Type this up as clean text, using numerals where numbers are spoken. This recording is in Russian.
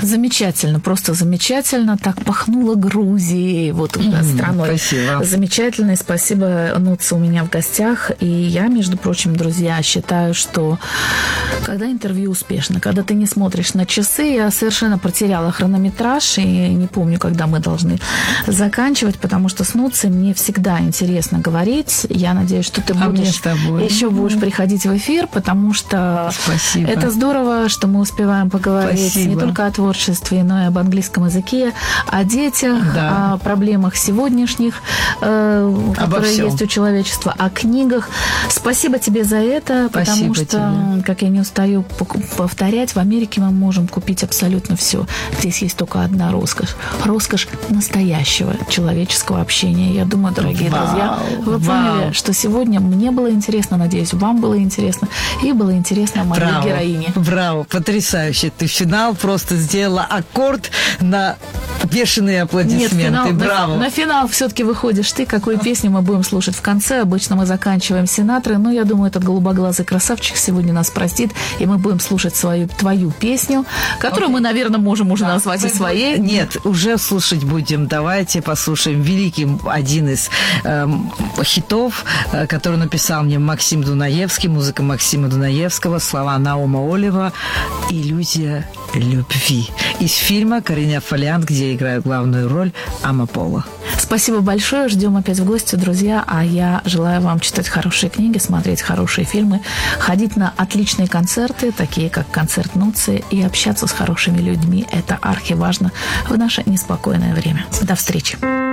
Замечательно, просто замечательно. Так пахнуло Грузией, вот страной. Спасибо. Замечательно, и спасибо, Нуца у меня в гостях. И я, между прочим, друзья, считаю, что когда интервью успешно, когда ты не смотришь на часы, я совершенно потеряла хронометраж, и не помню, когда мы должны заканчивать, потому что с Нуцей мне всегда интересно говорить. Я надеюсь, что ты будешь еще будешь приходить в эфир, потому что Спасибо. Это здорово, что мы успеваем поговорить Спасибо. не только о творчестве, но и об английском языке, о детях, о проблемах сегодняшних, которые есть у человечества, о книгах. Спасибо тебе за это, потому что, тебе. Как я не устаю повторять, в Америке мы можем купить абсолютно все. Здесь есть только одна роскошь. Роскошь настоящего человеческого общения. Я думаю, дорогие друзья, вы поняли, что сегодня мне было интересно, надеюсь, вам было интересно, и было интересно моей героине. Браво, потрясающе. Ты финал просто сделала аккорд на бешеные аплодисменты. Нет, финал, браво. На финал все-таки выходишь ты. Какую песню мы будем слушать в конце? Обычно мы заканчиваем Синатрой, но я думаю, этот голубоглазый красавчик сегодня нас простит, и мы будем слушать твою песню, которую мы, наверное, можем уже назвать и своей. Нет, уже слушать будем. Давайте послушаем великий один из хитов, который написал мне Максим Дунаевский, музыка Максима Дунаевского, слова Наума Олева «Иллюзия любви» из фильма «Кореня Фолиант», где я играю главную роль Амапола. Спасибо большое. Ждем опять в гости, друзья. А я желаю вам читать хорошие книги, смотреть хорошие фильмы, ходить на отличные концерты, такие как концерт Нуцы, и общаться с хорошими людьми. Это архиважно в наше неспокойное время. До встречи.